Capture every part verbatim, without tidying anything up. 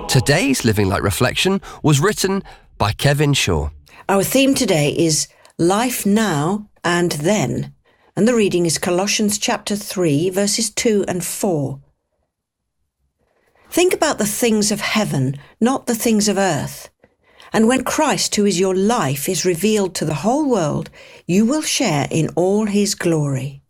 Today's Living Light Reflection was written by Kevin Shaw. Our theme today is Life Now and Then, and the reading is Colossians chapter three, verses two and four. Think about the things of heaven, not the things of earth. And when Christ, who is your life, is revealed to the whole world, you will share in all his glory.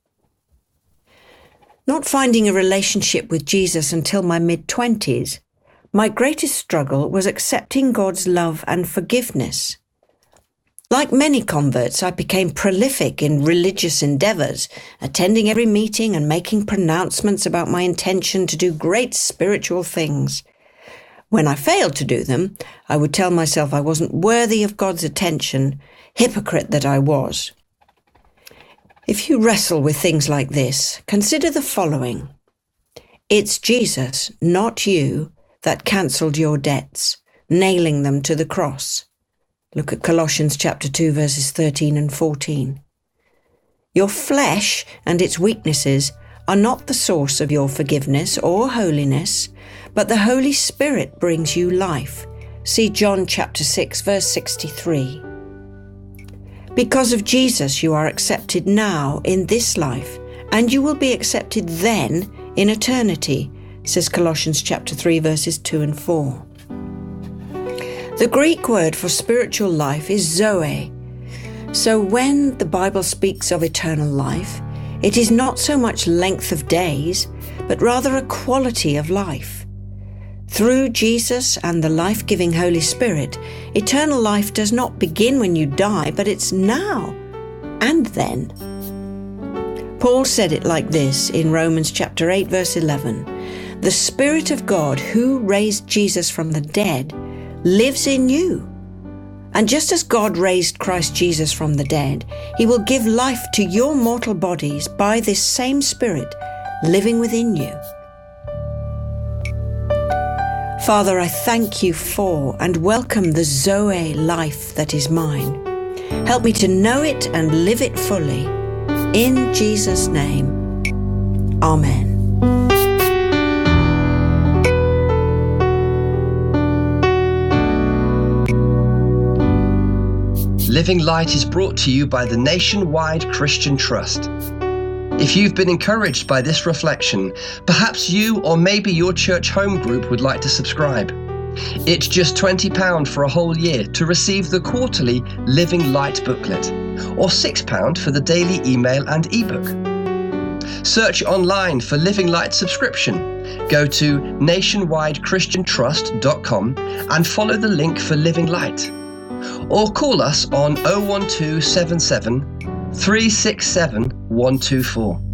Not finding a relationship with Jesus until my mid-twenties, my greatest struggle was accepting God's love and forgiveness. Like many converts, I became prolific in religious endeavours, attending every meeting and making pronouncements about my intention to do great spiritual things. When I failed to do them, I would tell myself I wasn't worthy of God's attention, hypocrite that I was. If you wrestle with things like this, consider the following. It's Jesus, not you, that cancelled your debts, nailing them to the cross. Look at Colossians chapter two, verses thirteen and fourteen. Your flesh and its weaknesses are not the source of your forgiveness or holiness, but the Holy Spirit brings you life. See John chapter six, verse sixty-three. Because of Jesus, you are accepted now in this life, and you will be accepted then in eternity, says Colossians chapter three, verses two and four. The Greek word for spiritual life is zoe. So when the Bible speaks of eternal life, it is not so much length of days, but rather a quality of life. Through Jesus and the life-giving Holy Spirit, eternal life does not begin when you die, but it's now and then. Paul said it like this in Romans chapter eight, verse eleven. The Spirit of God, who raised Jesus from the dead, lives in you. And just as God raised Christ Jesus from the dead, he will give life to your mortal bodies by this same Spirit living within you. Father, I thank you for and welcome the Zoe life that is mine. Help me to know it and live it fully. In Jesus' name, Amen. Living Light is brought to you by the Nationwide Christian Trust. If you've been encouraged by this reflection, perhaps you or maybe your church home group would like to subscribe. It's just twenty pounds for a whole year to receive the quarterly Living Light booklet, or six pounds for the daily email and ebook. Search online for Living Light subscription. Go to nationwide christian trust dot com and follow the link for Living Light. Or call us on oh one two seven seven, three six seven, one two four.